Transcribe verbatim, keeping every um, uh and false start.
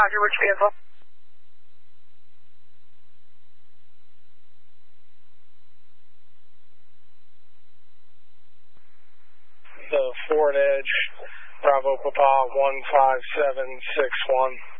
Roger, which vehicle? The Ford Edge, Bravo Papa one five seven six one.